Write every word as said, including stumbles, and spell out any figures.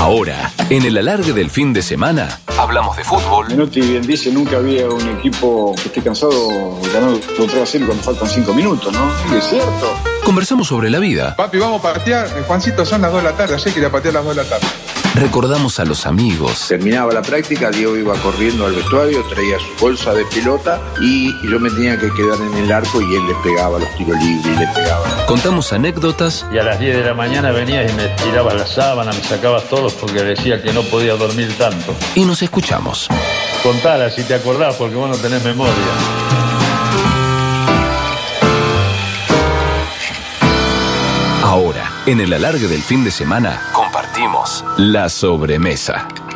Ahora, en el alargue del fin de semana, hablamos de fútbol. Menotti bien dice, nunca había un equipo que esté cansado ganando tres a cero cuando faltan cinco minutos, ¿no? Sí, es cierto. Conversamos sobre la vida. Papi, vamos a patear. Juancito, son las dos de la tarde. Ayer quería patear a las dos de la tarde. Recordamos a los amigos. Terminaba la práctica, Diego iba corriendo al vestuario, traía su bolsa de pelota y yo me tenía que quedar en el arco y él le pegaba los tiros libres y le pegaba. Contamos anécdotas. Y a las diez de la mañana venías y me tirabas la sábana, me sacabas todos porque decía que no podía dormir tanto. Y nos escuchamos. Contala si te acordás porque vos no tenés memoria. Ahora, en el alargue del fin de semana, compartimos la sobremesa.